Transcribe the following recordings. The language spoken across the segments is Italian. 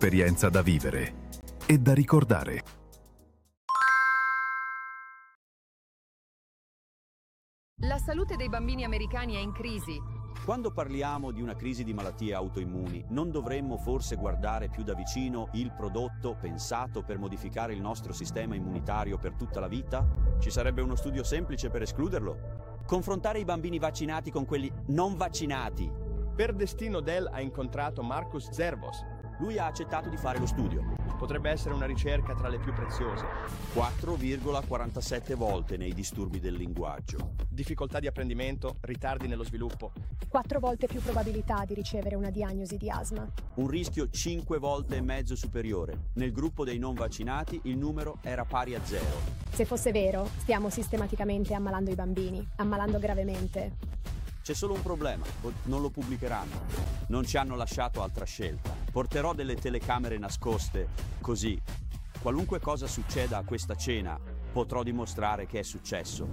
un'esperienza da vivere e da ricordare. La salute dei bambini americani è in crisi. Quando parliamo di una crisi di malattie autoimmuni, non dovremmo forse guardare più da vicino il prodotto pensato per modificare il nostro sistema immunitario per tutta la vita? Ci sarebbe uno studio semplice per escluderlo? Confrontare i bambini vaccinati con quelli non vaccinati. Per destino Dell ha incontrato Marcus Zervos. Lui ha accettato di fare lo studio. Potrebbe essere una ricerca tra le più preziose. 4,47 volte nei disturbi del linguaggio. Difficoltà di apprendimento, ritardi nello sviluppo. 4 volte più probabilità di ricevere una diagnosi di asma. Un rischio 5 volte e mezzo superiore. Nel gruppo dei non vaccinati il numero era pari a 0. Se fosse vero, stiamo sistematicamente ammalando i bambini, ammalando gravemente. C'è solo un problema, non lo pubblicheranno. Non ci hanno lasciato altra scelta. Porterò delle telecamere nascoste, così, qualunque cosa succeda a questa cena, potrò dimostrare che è successo.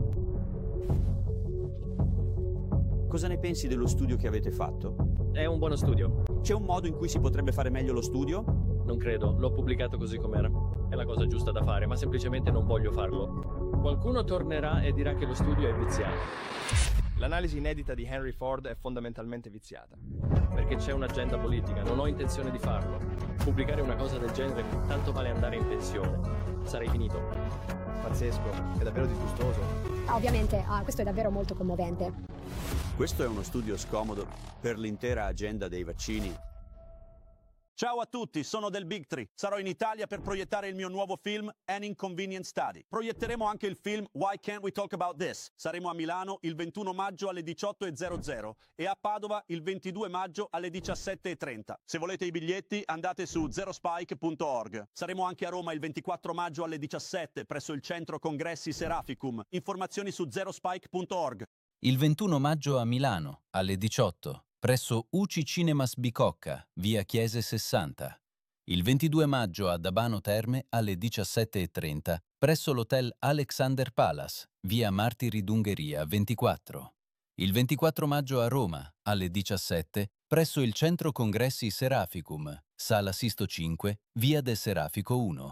Cosa ne pensi dello studio che avete fatto? È un buono studio. C'è un modo in cui si potrebbe fare meglio lo studio? Non credo, l'ho pubblicato così com'era. È la cosa giusta da fare, ma semplicemente non voglio farlo. Qualcuno tornerà e dirà che lo studio è viziato. L'analisi inedita di Henry Ford è fondamentalmente viziata. Perché c'è un'agenda politica, non ho intenzione di farlo. Pubblicare una cosa del genere tanto vale andare in pensione. Sarei finito. Pazzesco, è davvero disgustoso. Ovviamente, questo è davvero molto commovente. Questo è uno studio scomodo per l'intera agenda dei vaccini. Ciao a tutti, sono del Big Tree. Sarò in Italia per proiettare il mio nuovo film An Inconvenient Study. Proietteremo anche il film Why Can't We Talk About This? Saremo a Milano il 21 maggio alle 18:00 e a Padova il 22 maggio alle 17:30. Se volete i biglietti andate su zerospike.org. Saremo anche a Roma il 24 maggio alle 17 presso il centro congressi Seraficum. Informazioni su zerospike.org. Il 21 maggio a Milano alle 18 presso UCI Cinemas Bicocca, via Chiese 60. Il 22 maggio a Dabano Terme alle 17:30 presso l'hotel Alexander Palace, via Martiri d'Ungheria 24. Il 24 maggio a Roma alle 17 presso il centro congressi Seraficum, sala Sisto 5, via del Serafico 1.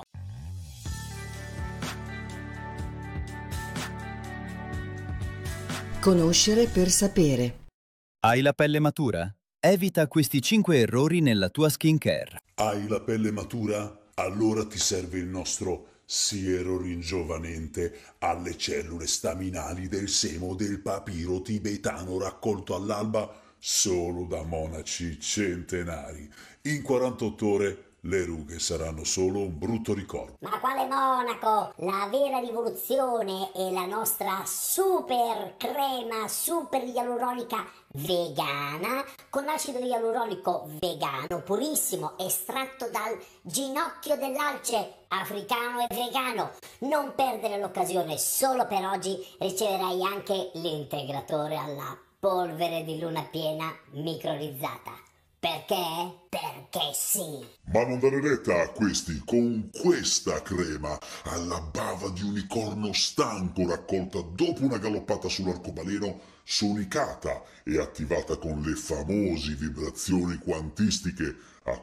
Conoscere per sapere. Hai la pelle matura? Evita questi 5 errori nella tua skincare. Hai la pelle matura? Allora ti serve il nostro siero ringiovanente alle cellule staminali del semo del papiro tibetano raccolto all'alba solo da monaci centenari. In 48 ore le rughe saranno solo un brutto ricordo. Ma quale monaco? La vera rivoluzione è la nostra super crema super ialuronica vegana con acido ialuronico vegano purissimo estratto dal ginocchio dell'alce africano e vegano. Non perdere l'occasione, solo per oggi riceverai anche l'integratore alla polvere di luna piena microrizzata. Perché? Perché sì. Ma non dare retta a questi con questa crema alla bava di unicorno stanco raccolta dopo una galoppata sull'arcobaleno, sonicata e attivata con le famose vibrazioni quantistiche a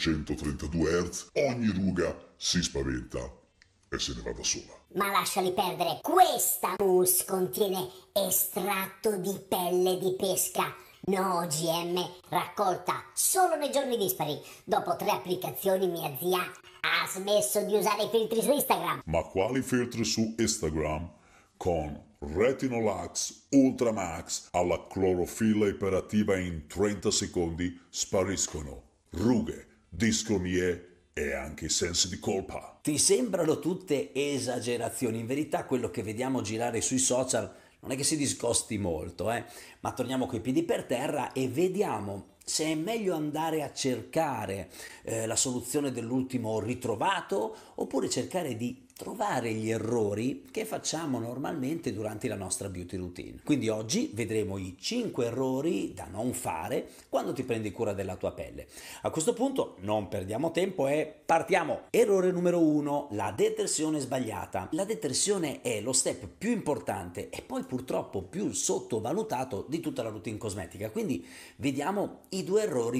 432 Hz. Ogni ruga si spaventa e se ne va da sola. Ma lasciali perdere, questa mousse contiene estratto di pelle di pesca. No OGM, raccolta solo nei giorni dispari. Dopo 3 applicazioni mia zia ha smesso di usare i filtri su Instagram. Ma quali filtri su Instagram? Con Retinolax Ultra Max alla clorofilla iperattiva in 30 secondi spariscono rughe, discromie e anche sensi di colpa. Ti sembrano tutte esagerazioni? In verità quello che vediamo girare sui social non è che si discosti molto, ma torniamo coi piedi per terra e vediamo se è meglio andare a cercare la soluzione dell'ultimo ritrovato oppure cercare di trovare gli errori che facciamo normalmente durante la nostra beauty routine. Quindi oggi vedremo i 5 errori da non fare quando ti prendi cura della tua pelle. A questo punto non perdiamo tempo e partiamo. Errore numero 1, la detersione sbagliata. La detersione è lo step più importante e poi purtroppo più sottovalutato di tutta la routine cosmetica. Quindi vediamo i 2 errori